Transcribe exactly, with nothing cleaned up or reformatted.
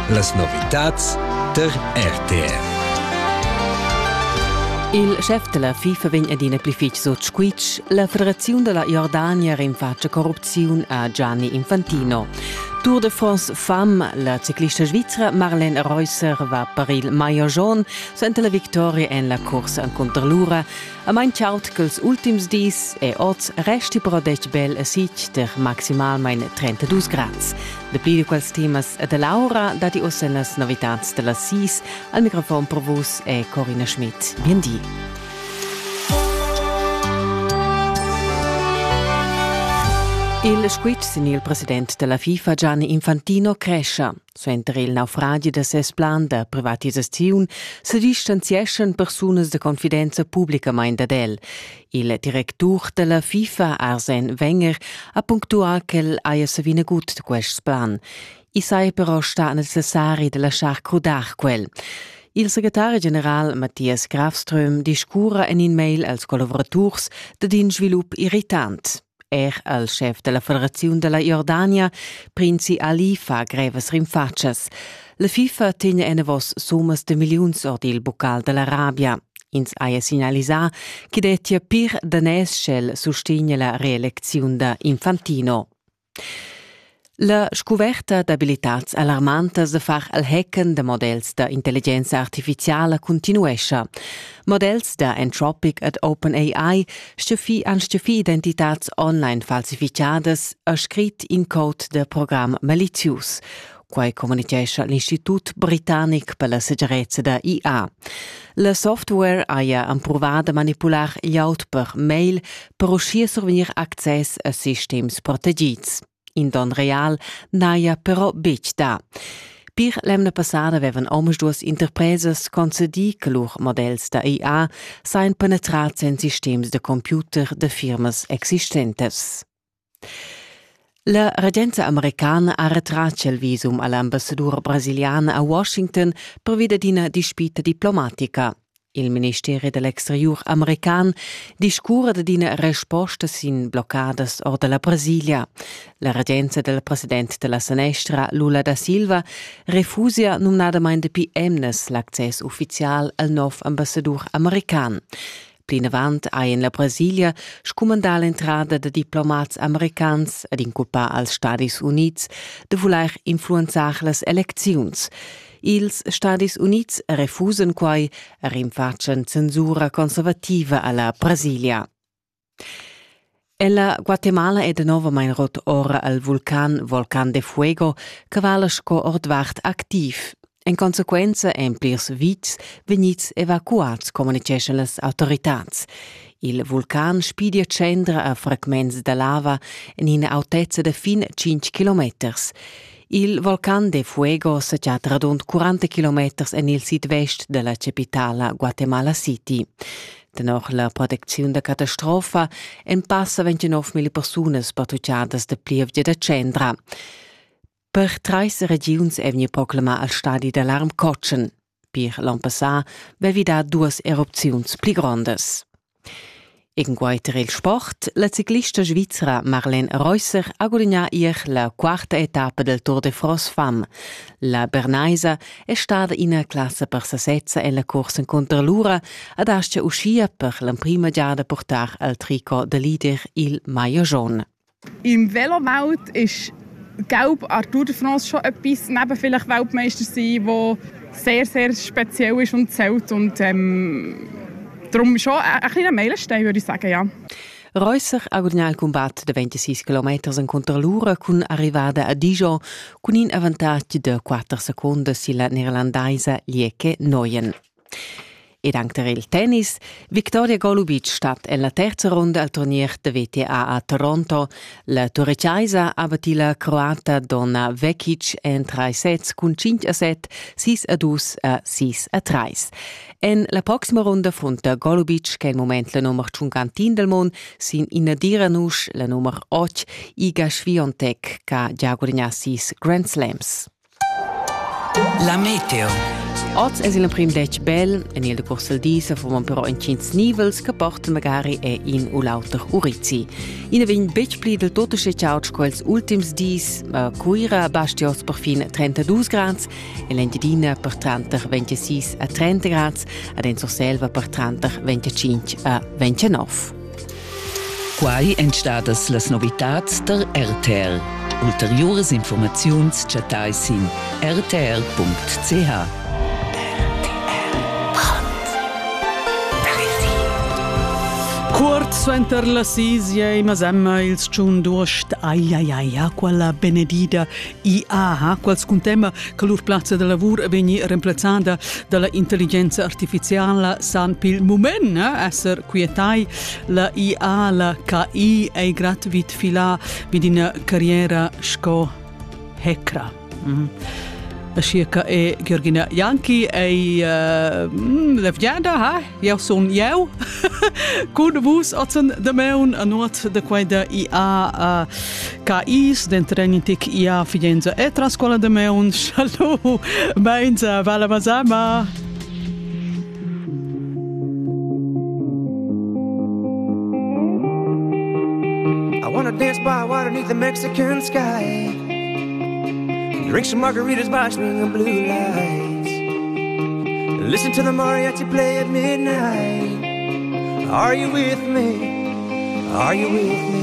Las novitats der R T R. Il chef della FIFA vegn adina plifitg sot squitsch, la Federazione della Jordania rinfaccia corruzione a Gianni Infantino. Tour de France Femme, la ciclista svizzera Marlene Reusser va per il Maillot jaune, sente la vittoria en la corsa in Conterlura. A mein chaut che els ultims dis e oz resti però dec bel a sit der maximal mein trentadue grads. De pli di quels temas de Laura, dati ossen las novitats de la sis, al microfon per vos è Corinna Schmidt. Biendi. Il squitsch sin il president della FIFA Gianni Infantino cresce. Suenter il naufragi da ses plan da privatizzazione si distanzieschen personas de confidenza pubblica mein dadel. Il direttur della FIFA Arsène Wenger ha punctuato che aia se vine gut de questo plan. I sai però sta necessari de lasciar crudar quel. Il segretario generale Matthias Grafström discura in mail als collaborators de din svilup irritant. Er, al chef della Federazione della Jordania, Prinzi Ali, fa greves rinfaccias. La FIFA tiene ene vos summas de miliuns or il bucal dell'Arabia. Ins aia signalisà che detia pir danes schel sustigna la reelezione da Infantino. La scoverta d'abilitats alarmantas de far al hacken de models de intelligenza artificiala continuescha. Models da Anthropic at OpenAI steffi an steffi identitats online falsificadas a scrit in code de program malicius, quai comunicescha l'Institut Britannic per la seggerezza da I A. La software aia improvada manipular glieud per mail per uscir survenir access a systems protegits. In Don Real naia però bec da. Pir l'emna passada avevan omes duas interpreses concedi che lur models da I A sain penetrats en systems de computer de firmas existentes. La regenza americana ha retraccia il visum all'ambassadura brasiliana a Washington per via d'ina dispita diplomatica. Il Ministerio dell'Exterior american discura d'ina risposta sin bloccadas or della Brasilia. La regenza del presidente della Senestra, Lula da Silva, refusia numnadamein pi emnes l'access ufficial al nov ambassador american. Plinavant ha in la Brasilia scumandà l'entrada de diplomats americans ad inculpar als Stadis Units de voler influenzar las elecziuns. Ils Stadis Units refusen quai a rinfaccian censura conservativa alla Brasilia. E la Guatemala è de nova mein rot ora al vulcan Volcan de Fuego che valasco ordvart activ. In consequenza, emplirs vits venits evacuats, comunicescen las autoritats. Il vulcan spidia cendra a fragments de lava in una altezza de fin cinque chilometers. Il Volcan de Fuego si ha radund quaranta chilometers en il sud-vest della capitala Guatemala City. Dennoch la protezione da catastrofa en passa ventinove mila personas pattucciadas de plievgia da cendra. Per treis regions è vegni proclamà al stadi d'alarm Cotschen. Per l'an passà vevi da duas erupziuns pli grandes. In guaiter il sport, la ciclista svizzera Marlene Reusser ha guadagnato ier la quarta etapa del Tour de France Femme. La bernaisa è stata in una classe per sesezza e la corsa in Conterlura ad ascia uscia per la prima giada portar al tricot de leader il Maillot jaune. Im Velomount ist Gelb an der Tour de France schon etwas, neben vielleicht Weltmeister sein, wo sehr, sehr speziell ist und zählt. Und ähm, darum schon ein, ein kleiner Meilenstein, würde ich sagen, ja. Reusser ha guadagnato il combat de ventisei chilometers in Conterlura con arrivada a Dijon con un avantaggio de quattro secondi sulla neerlandaisa Lieke Nooyen. E dank il tennis, Victoria Golubic stat en la terza ronda al turnier de W T A a Toronto. La Turciaisa ha battuto la croata Donna Vekic en tre sets con cinque a sette, sei a due a sei a tre. En la prossima ronda fronta Golubic, che è il momento la numero cinquantin del mondo, sin in Diranush la numero otto, Iga Swiatek, che ha già guadagnato sei Grand Slams. La meteo. Oggi è il primo dec bel, e nel corso del disa fuman però in cinque nivels che portano magari e in u lauter urizi. In avvegn bec pli del tutto scecciauts quels ultims dis, uh, cuira bastios per fin trentadue gradi, e l'entidina per trenta ventisei a trenta gradi, ed in Surselva per trenta venticinque a ventinove. Quai entstadas las novitats der R T R. Ulteriores informaziuns chatais in r t r punct c h. Quart suenter la sisia e masemma ils tschun durst ai ai ai a quella benedita I A quals contema che lur plazza de lavur vegni reemplazzata dalla intelligenza artificiale san pil moment eh, esser quietai la I A la K I e grat vit fila vid in carriera sco hekra. Mm. Circa e Georgina Janki e uh, levjada ha eu son eu kun vus otsen de meun a not de quai de I A uh, K Is den trainintik I A fienza e trascola de meun shalom mainza vala mazama. I wanna dance by water beneath the Mexican sky. Drink some margaritas by swinging blue lights. Listen to the mariachi play at midnight. Are you with me? Are you with me?